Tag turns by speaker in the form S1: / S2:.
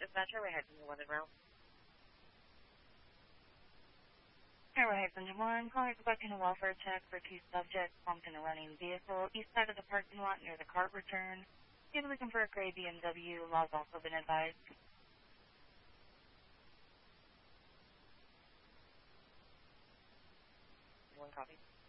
S1: dispatcher. We're heading to London route.
S2: Airway Engine 1, calling requesting a welfare check for two subjects bumped in a running vehicle east side of the parking lot near the cart return. You're looking for a gray BMW. Law's also been advised.
S1: One copy.